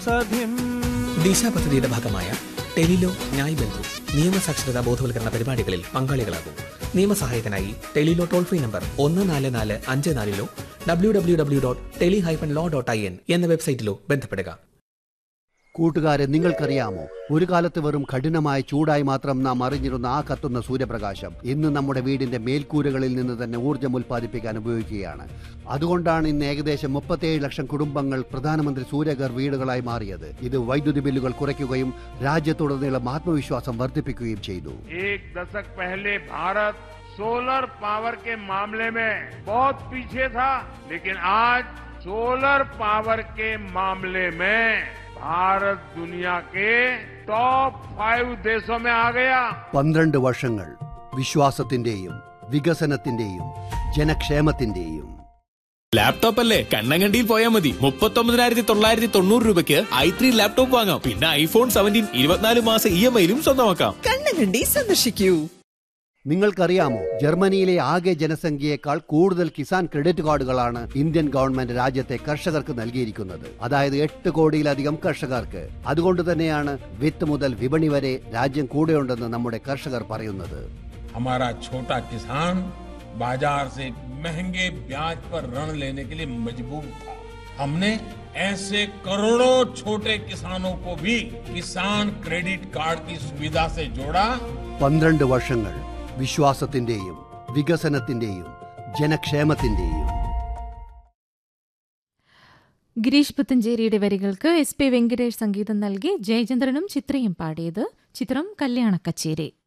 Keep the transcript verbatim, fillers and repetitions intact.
ദിശ പദ്ധതിയുടെ ഭാഗമായ ടെലിലോ ന്യായ് ബന്ധു നിയമസാക്ഷരതാ ബോധവൽക്കരണ പരിപാടികളിൽ പങ്കാളികളാകും. നിയമസഹായത്തിനായി ടെലിലോ ടോൾ ഫ്രീ നമ്പർ ഒന്ന് നാല് നാല് അഞ്ച് നാലിലോ W W W dot tele hyphen law dot I N എന്ന വെബ്സൈറ്റിലോ ബന്ധപ്പെടുക. കൂട്ടുകാരെ, നിങ്ങൾക്കറിയാമോ, ഒരു കാലത്ത് വെറും കഠിനമായ ചൂടായി മാത്രം നാം അറിഞ്ഞിരുന്ന ആ കത്തുന്ന സൂര്യപ്രകാശം ഇന്ന് നമ്മുടെ വീടിന്റെ മേൽക്കൂരകളിൽ നിന്ന് തന്നെ ഊർജ്ജം ഉൽപ്പാദിപ്പിക്കാൻ ഉപയോഗിക്കുകയാണ്. അതുകൊണ്ടാണ് ഇന്ന് ഏകദേശം മുപ്പത്തിയേഴ് ലക്ഷം കുടുംബങ്ങൾ പ്രധാനമന്ത്രി സൂര്യഘർ വീടുകളായി മാറിയത്. ഇത് വൈദ്യുതി ബില്ലുകൾ കുറയ്ക്കുകയും രാജ്യത്തുടനീളം ആത്മവിശ്വാസം വർദ്ധിപ്പിക്കുകയും ചെയ്തു. सोलर पावर के मामले में बहुत पीछे था, लेकिन आज सोलर पावर के मामले में भारत दुनिया के टॉप फाइव देशों में आ गया. പന്ത്രണ്ട് വർഷങ്ങൾ വിശ്വാസത്തിന്റെയും വികസനത്തിന്റെയും ജനക്ഷേമത്തിന്റെയും. ലാപ്ടോപ്പ് അല്ലേ, കണ്ണങ്കണ്ടിയിൽ പോയാൽ മതി. മുപ്പത്തൊമ്പതിനായിരത്തി തൊള്ളായിരത്തി തൊണ്ണൂറ് രൂപയ്ക്ക് ഐ ത്രീ ലാപ്ടോപ്പ് വാങ്ങാം. പിന്നെ ഐഫോൺ സെവൻറ്റീൻ ഇരുപത്തിനാല് മാസം ഇ എം ഐയിലും സ്വന്തമാക്കാം. കണ്ണങ്കണ്ടി സന്ദർശിക്കൂ. നിങ്ങൾക്കറിയാമോ, ജർമ്മനിയിലെ ആകെ ജനസംഖ്യയേക്കാൾ കൂടുതൽ കിസാൻ ക്രെഡിറ്റ് കാർഡുകളാണ് ഇന്ത്യൻ ഗവൺമെന്റ് രാജ്യത്തെ കർഷകർക്ക് നൽകിയിരിക്കുന്നത്. അതായത് എട്ട് കോടിയിലധികം കർഷകർക്ക്. അതുകൊണ്ട് തന്നെയാണ് വിത്ത് മുതൽ വിപണി വരെ രാജ്യം കൂടെയുണ്ടെന്ന് നമ്മുടെ കർഷകർ പറയുന്നത്. हमारा छोटा किसान बाजार से महंगे ब्याज पर ऋण लेने के लिए मजबूर था. हमने ऐसे करोड़ों छोटे किसानों को भी किसान क्रेडिट कार्ड की सुविधा से जोड़ा. പന്ത്രണ്ട് വർഷങ്ങൾ വിശ്വാസത്തിന്റെയും വികസനത്തിന്റെയും ജനക്ഷേമത്തിന്റെയും. ഗിരീഷ് പുത്തഞ്ചേരിയുടെ വരികൾക്ക് എസ് പി വെങ്കടേഷ് സംഗീതം നൽകി ജയചന്ദ്രനും ചിത്രയും പാടിയത്. ചിത്രം കല്യാണ കച്ചേരി.